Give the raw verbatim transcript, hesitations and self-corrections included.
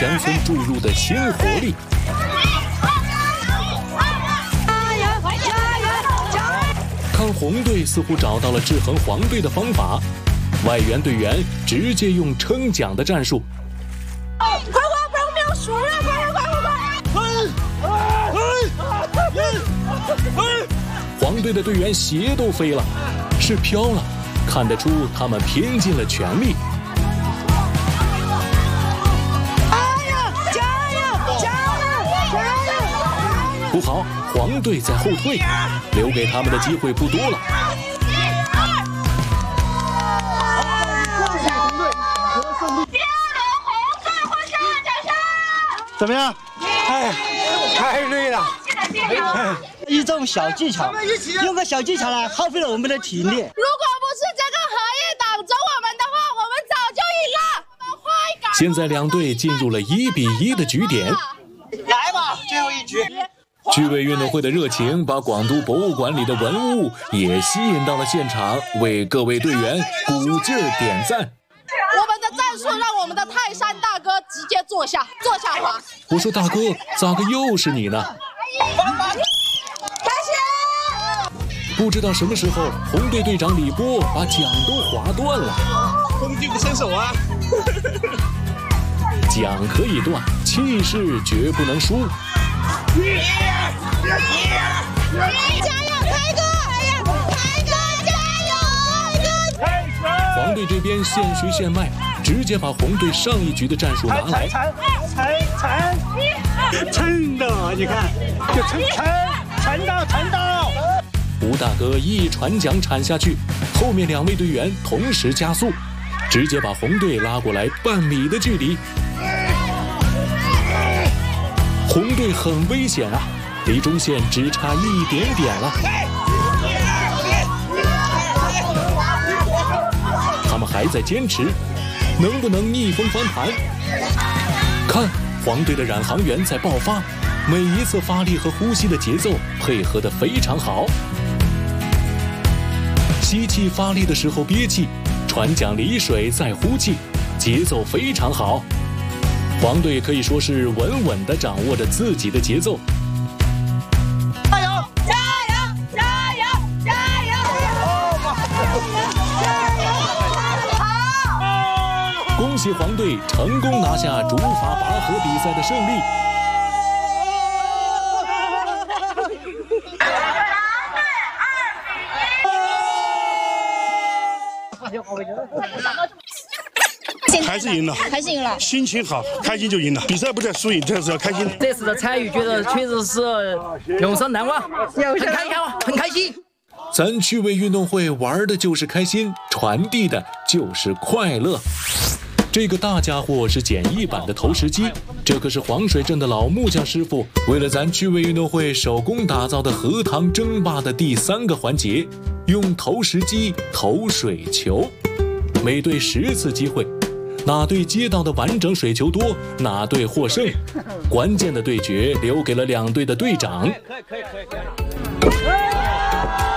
乡村注入的新活力。看红队似乎找到了制衡黄队的方法，外援队员直接用称奖的战术。 快快，不然我们要输了！快快快快快！ 黄队的队员鞋都飞了，是飘了，看得出他们拼尽了全力。 哎呀，加油，加油，加油！ 不好，黄队在后退，留给他们的机会不多了。 怎么样？哎，太累了。一种小技巧，用个小技巧来耗费了我们的体力。如果不是这个荷叶挡着我们的话，我们早就赢了。 现在两队进入了一比一的局点。 来吧，最后一局。 趣味运动会的热情把广都博物馆里的文物也吸引到了现场，为各位队员鼓劲儿点赞。 我们的战术让我们的泰山大哥直接坐下，坐下滑。 我说大哥，咋个又是你呢？ 开心！ 不知道什么时候，红队队长李波把桨都划断了。 工具不伸手啊！ 桨可以断，气势绝不能输。 加油，开哥！开哥，加油！ 黄队这边现学现卖，直接把红队上一局的战术拿来。 缠缠缠缠的，你看，就缠缠缠到缠到。 吴大哥一传桨铲下去，后面两位队员同时加速，直接把红队拉过来半米的距离。红队很危险啊，离中线只差一点点了。他们还在坚持，能不能逆风翻盘？看，黄队的冉航员在爆发，每一次发力和呼吸的节奏配合得非常好。吸气发力的时候憋气，船桨离水再呼气，节奏非常好。黄队可以说是稳稳地掌握着自己的节奏。 加油！加油！加油！加油！好！ 恭喜黄队成功拿下竹筏拔河比赛的胜利。 还是赢了， 还是赢了， 心情好，开心就赢了。比赛不在输赢，这是要开心。 这次的参与，觉得确实是永生难忘，很开心，很开心。 咱趣味运动会玩的就是开心，传递的就是快乐。这个大家伙是简易版的投石机，这可是黄水镇的老木匠师傅为了咱趣味运动会手工打造的荷塘争霸的第三个环节，用投石机投水球，每队十次机会。哪队接到的完整水球多，哪队获胜。关键的对决留给了两队的队长。可以可以可以可以。